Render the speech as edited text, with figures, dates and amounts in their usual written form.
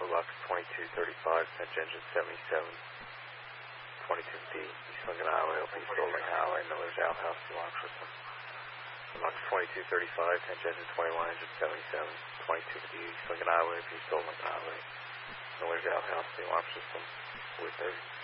Lux 2235, St. Engine 77, 22D, East Lincoln Highway, Open East Old Lincoln Highway, Miller's Outhouse, launch system. Lux 2235, St. Engine 21, Engine 77, 22D, East Lincoln Highway, Open East Old Lincoln Highway, Miller's Outhouse, launch system, 430.